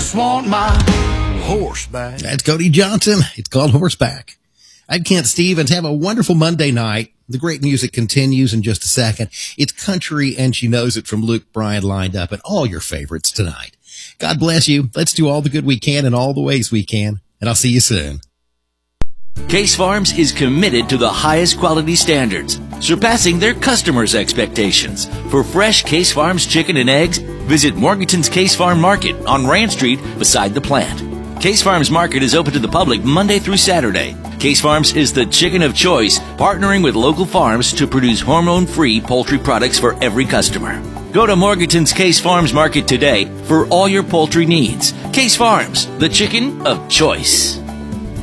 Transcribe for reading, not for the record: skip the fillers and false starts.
just want my horseback. That's Cody Johnson. It's called Horseback. I'm Kent Stevens. Have a wonderful Monday night. The great music continues in just a second. It's Country and She Knows It from Luke Bryan lined up, and all your favorites tonight. God bless you. Let's do all the good we can in all the ways we can, and I'll see you soon. Case Farms is committed to the highest quality standards, surpassing their customers' expectations. For fresh Case Farms chicken and eggs, visit Morganton's Case Farm Market on Ranch Street beside the plant. Case Farms Market is open to the public Monday through Saturday. Case Farms is the chicken of choice, partnering with local farms to produce hormone-free poultry products for every customer. Go to Morganton's Case Farms Market today for all your poultry needs. Case Farms, the chicken of choice.